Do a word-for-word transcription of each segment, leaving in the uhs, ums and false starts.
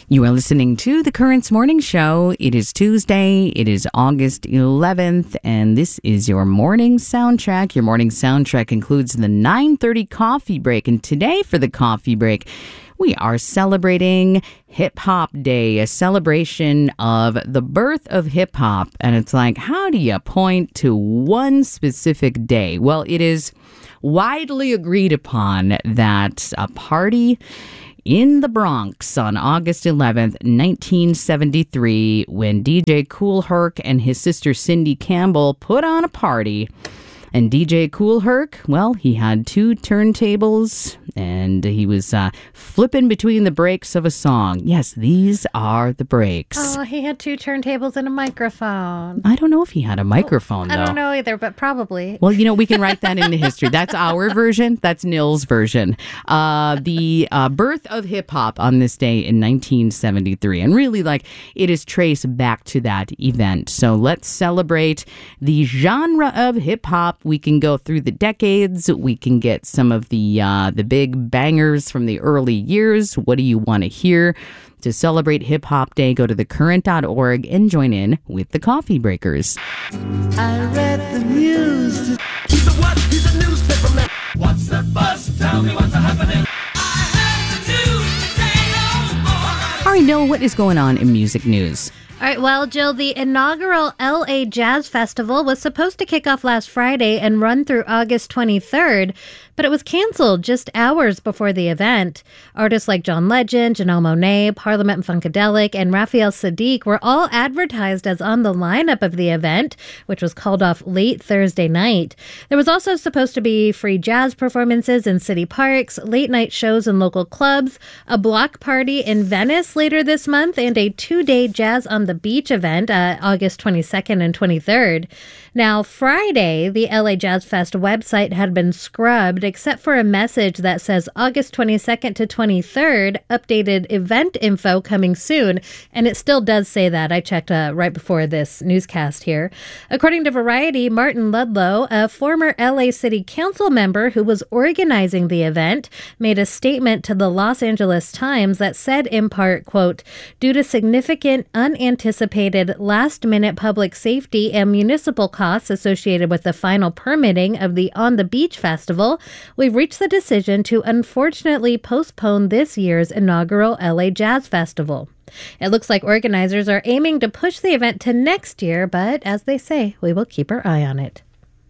You are listening to the Currents Morning Show. It is Tuesday. It is August eleventh, and this is your morning soundtrack. Your morning soundtrack includes the nine thirty coffee break, and today for the coffee break, we are celebrating Hip Hop Day, a celebration of the birth of hip hop. And it's like, how do you point to one specific day? Well, it is widely agreed upon that a party in the Bronx on August eleventh, nineteen seventy-three, when D J Kool Herc and his sister Cindy Campbell put on a party. And D J Kool Herc, well, he had two turntables and he was uh, flipping between the breaks of a song. Yes, these are the breaks. Oh, he had two turntables and a microphone. I don't know if he had a microphone, though. I don't know either, but probably. Well, you know, we can write that into history. That's our version. That's Nils' version. Uh, the uh, birth of hip-hop on this day in nineteen seventy-three. And really, like, it is traced back to that event. So let's celebrate the genre of hip-hop. We can go through the decades. We can get some of the uh, the big bangers from the early years. What do you want to hear? To celebrate Hip Hop Day, go to the current dot org and join in with the Coffee Breakers. I read the news. He's a what? He's a newspaper man. What's the buzz? Tell me what's happening. I heard the news. Say no more. All right, Noah, what is going on in music news? All right, well, Jill, the inaugural L A Jazz Festival was supposed to kick off last Friday and run through August twenty-third, but it was canceled just hours before the event. Artists like John Legend, Janelle Monáe, Parliament Funkadelic, and Raphael Saadiq were all advertised as on the lineup of the event, which was called off late Thursday night. There was also supposed to be free jazz performances in city parks, late-night shows in local clubs, a block party in Venice later this month, and a two-day Jazz on the Beach event uh, August twenty-second and twenty-third. Now, Friday, the L A Jazz Fest website had been scrubbed except for a message that says August twenty-second to twenty-third, updated event info coming soon. And it still does say that. I checked uh, right before this newscast here. According to Variety, Martin Ludlow, a former L A City Council member who was organizing the event, made a statement to the Los Angeles Times that said in part, quote, due to significant unanticipated last-minute public safety and municipal costs associated with the final permitting of the On the Beach Festival, we've reached the decision to unfortunately postpone this year's inaugural L A Jazz Festival. It looks like organizers are aiming to push the event to next year, but as they say, we will keep our eye on it.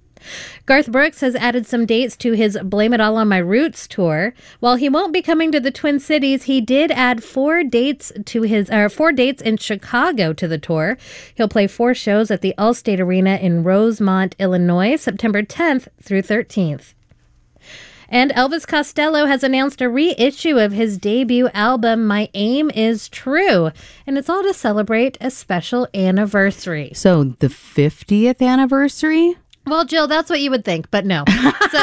Garth Brooks has added some dates to his Blame It All on My Roots tour. While he won't be coming to the Twin Cities, he did add four dates to his or four dates in Chicago to the tour. He'll play four shows at the Allstate Arena in Rosemont, Illinois, September tenth through thirteenth. And Elvis Costello has announced a reissue of his debut album, My Aim Is True. And it's all to celebrate a special anniversary. So the fiftieth anniversary? Well, Jill, that's what you would think, but no. So,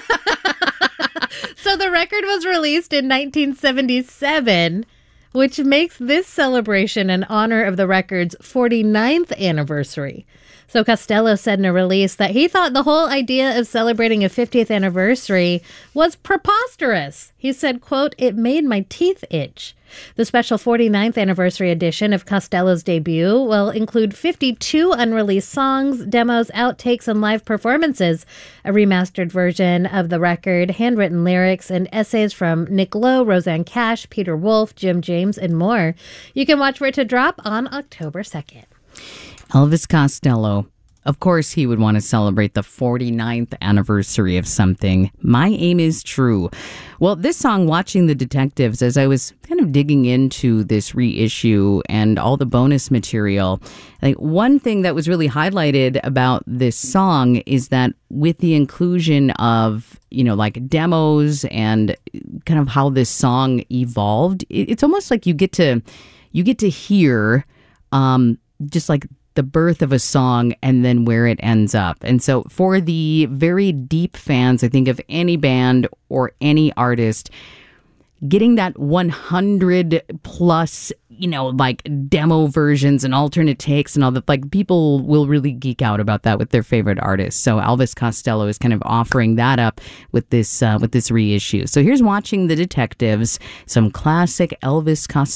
so the record was released in nineteen seventy-seven, which makes this celebration in honor of the record's forty-ninth anniversary. So Costello said in a release that he thought the whole idea of celebrating a fiftieth anniversary was preposterous. He said, quote, it made my teeth itch. The special forty-ninth anniversary edition of Costello's debut will include fifty-two unreleased songs, demos, outtakes, and live performances, a remastered version of the record, handwritten lyrics, and essays from Nick Lowe, Roseanne Cash, Peter Wolf, Jim James, and more. You can watch for it to drop on October second. Elvis Costello. Of course, he would want to celebrate the forty-ninth anniversary of something. My Aim Is True. Well, this song, Watching the Detectives, as I was kind of digging into this reissue and all the bonus material, I think one thing that was really highlighted about this song is that with the inclusion of, you know, like demos and kind of how this song evolved, it's almost like you get to, you get to hear um, just like the birth of a song and then where it ends up. And so for the very deep fans, I think, of any band or any artist, getting that one hundred plus, you know, like demo versions and alternate takes and all that, like people will really geek out about that with their favorite artists. So Elvis Costello is kind of offering that up with this uh, with this reissue. So here's Watching the Detectives, some classic Elvis Costello